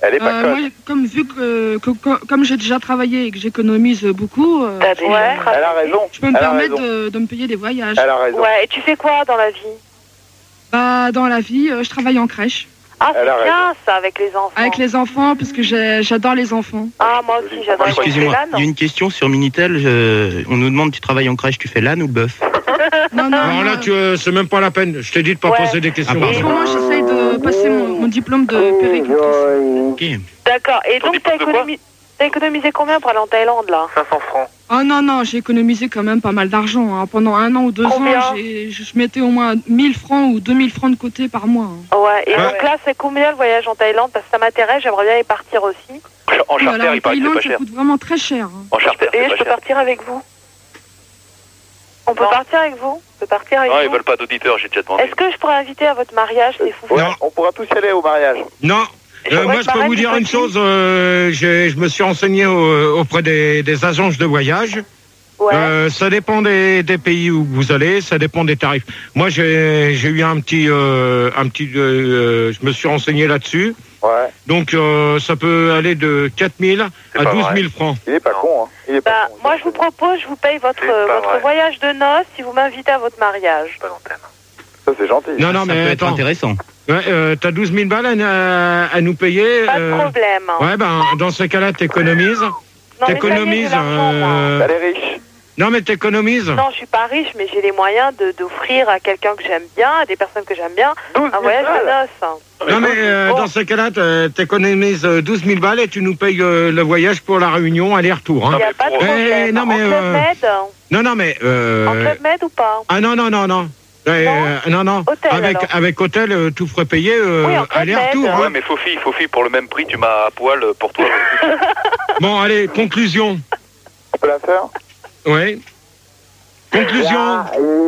Elle est pas conne. Moi, comme j'ai déjà travaillé et que j'économise beaucoup, Elle a raison. je peux me permettre de me payer des voyages. Elle a raison. Ouais, et tu fais quoi dans la vie? Bah, dans la vie, je travaille en crèche. Ah, c'est bien ça, avec les enfants. Avec les enfants, parce que j'adore les enfants. Ah, moi aussi, j'adore. Excusez-moi, il y a une question sur Minitel. On nous demande, tu travailles en crèche, tu fais l'âne ou le bœuf? Non, non. Alors là, c'est même pas la peine. Je t'ai dit de pas poser des questions. En ce moment, j'essaye de passer mon diplôme de péricultrice. Ok. D'accord, et donc t'as économisé combien pour aller en Thaïlande, là? 500 francs. Oh non, j'ai économisé quand même pas mal d'argent. Hein. Pendant 1 an ou 2 ans, je mettais au moins 1000 francs ou 2000 francs de côté par mois. Hein. Ouais, et donc là, c'est combien le voyage en Thaïlande? Parce que ça m'intéresse, j'aimerais bien y partir aussi. En charter, il paraît que c'est pas ça cher. coûte vraiment très cher. Hein. En charter, Et je peux partir avec vous? On peut partir avec vous? On peut partir avec Non, vous? ils veulent pas d'auditeurs, j'ai déjà demandé. Est-ce que je pourrais inviter à votre mariage, les fous? Ouais, on pourra tous y aller au mariage. Non. Moi, je peux vous dire une chose. Je me suis renseigné auprès des agences de voyage. Ouais. Ça dépend des pays où vous allez, ça dépend des tarifs. Moi, j'ai eu je me suis renseigné là-dessus. Ouais. Donc, ça peut aller de 4 000 à 12 000 francs. Il est pas con, hein. Il est pas con. Moi, je vous propose, je vous paye votre voyage de noces si vous m'invitez à votre mariage. Pas d'antenne. Ça, c'est gentil. Non, mais attends. Intéressant. Ouais, t'as 12 000 balles à nous payer. Pas de problème. Ouais, dans ce cas-là, t'économises. T'économises. Elle est riche. Non, mais t'économises. Non, je suis pas riche, mais j'ai les moyens d'offrir à quelqu'un que j'aime bien, à des personnes que j'aime bien, un voyage de noces. Non, mais dans ce cas-là, t'économises 12 000 balles et tu nous payes le voyage pour la Réunion, aller-retour. Il n'y a pas de problème. Non, mais, en Club Med Non, mais... En Club Med ou pas? Ah non. Non. Hôtel, avec hôtel, tout frais payé, aller-retour. Ouais, mais Fofi, pour le même prix, tu m'as à poil pour toi. Bon, allez, conclusion. On peut la faire? Oui. Conclusion.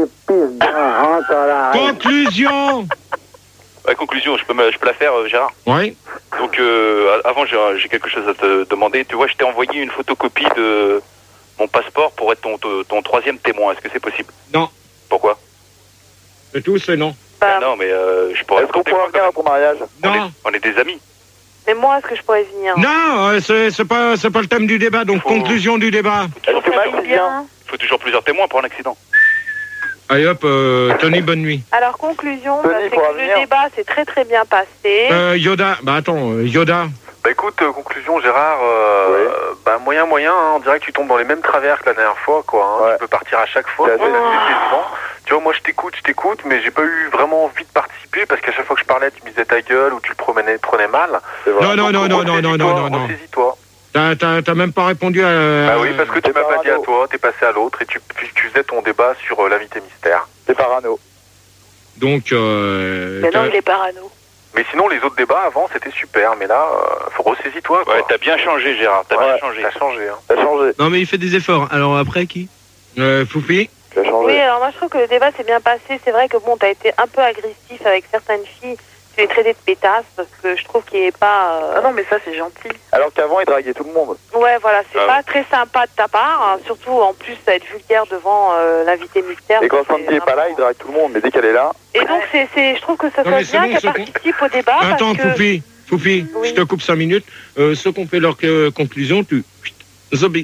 Conclusion. Ouais, conclusion, je peux la faire, Gérard. Oui. Donc, avant, j'ai quelque chose à te demander. Tu vois, je t'ai envoyé une photocopie de mon passeport pour être ton troisième témoin. Est-ce que c'est possible? Non. Pourquoi? C'est tout, c'est non. Non, mais je pourrais... Est-ce qu'on pourra venir à ton mariage? Non. On est des amis. Mais moi, est-ce que je pourrais venir? Non, c'est pas le thème du débat, donc conclusion du débat. Est-ce que Max vient? Il faut toujours plusieurs témoins pour un accident. Allez hop, Tony, bonne nuit. Alors, conclusion, c'est que le débat s'est très très bien passé. Yoda, Yoda. Bah écoute, conclusion Gérard, moyen, hein, on dirait que tu tombes dans les mêmes travers que la dernière fois, quoi. Hein. Ouais. Tu peux partir à chaque fois. Tu vois, moi je t'écoute, mais j'ai pas eu vraiment envie de participer parce qu'à chaque fois que je parlais, tu me disais ta gueule ou tu le prenais mal. Non. Ressaisis-toi. T'as même pas répondu à... Bah oui, parce que tu m'as pas dit à toi, t'es passé à l'autre et tu faisais ton débat sur l'invité mystère. T'es parano. Donc... Mais non, il est parano. Mais sinon, les autres débats avant, c'était super. Mais là, faut ressaisis-toi, quoi. Ouais, t'as bien changé, Gérard. T'as changé. T'as changé, hein. T'as changé. Non, mais il fait des efforts. Alors après, qui? Foufi. Oui, alors moi je trouve que le débat s'est bien passé. C'est vrai que bon, t'as été un peu agressif avec certaines filles. Tu les traitais de pétasses parce que je trouve qu'il est pas... Ah non, mais ça c'est gentil. Alors qu'avant, il draguait tout le monde. Ouais, voilà, c'est pas très sympa de ta part. Hein. Surtout, en plus, ça va être vulgaire devant l'invité mystère. Et quand Sandy est pas là, il drague tout le monde. Mais dès qu'elle est là... Et donc, je trouve que ça serait bien qu'elle participe au débat. Attends, parce que... Foufi, oui. Je te coupe 5 minutes. Ceux qui ont fait leur conclusion, tu... Zobi.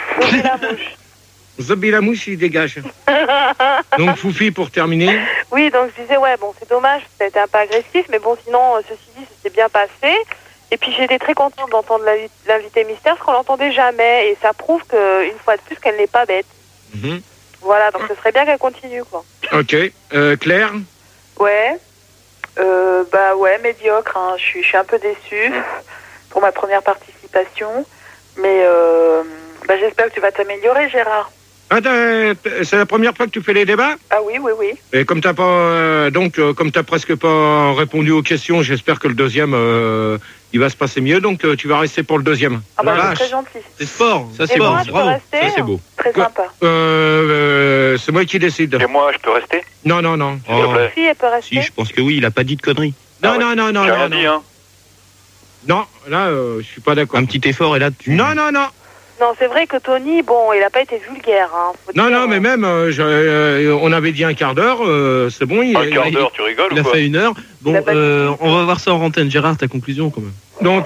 Zobi la mouche, il dégage. Donc, Foufi, pour terminer. Oui, donc je disais, ouais, bon, c'est dommage, ça a été un peu agressif, mais bon, sinon, ceci dit, ça s'est bien passé. Et puis, j'étais très contente d'entendre l'invité mystère, parce qu'on l'entendait jamais, et ça prouve qu'une fois de plus, qu'elle n'est pas bête. Mm-hmm. Voilà, donc ce serait bien qu'elle continue, quoi. Ok. Claire? Ouais. Ouais, médiocre, hein. Je suis un peu déçue pour ma première participation, mais j'espère que tu vas t'améliorer, Gérard. Ah, c'est la première fois que tu fais les débats? Ah oui. Et comme t'as pas, comme t'as presque pas répondu aux questions, j'espère que le deuxième, il va se passer mieux. Donc, tu vas rester pour le deuxième. Ah c'est très gentil. C'est sport, ça c'est beau. Bravo, ça c'est beau. Très sympa. C'est moi qui décide. Et moi, je peux rester? Non. Si, elle peut rester. Si, je pense que oui, il a pas dit de conneries. Non. J'ai rien dit, hein. Non, là, je suis pas d'accord. Un petit effort et là, tu... Non. Non, c'est vrai que Tony, bon, il a pas été vulgaire, hein. Non, mais même, on avait dit un quart d'heure, c'est bon. Un quart d'heure, tu rigoles ou quoi? Il a fait 1 heure. Bon, on va voir ça en antenne. Gérard, ta conclusion quand même. Donc,